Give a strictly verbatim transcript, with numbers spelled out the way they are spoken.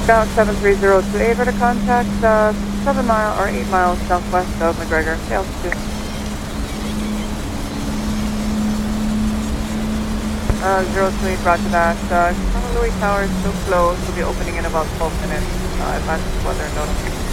Scout seven three zero two eight, ready to contact uh, seven mile or eight miles southwest of McGregor. Altitude. Uh, zero two eight, roger that. Uh, Louis Tower is still closed. We'll be opening in about twelve minutes. Uh, advanced weather notice.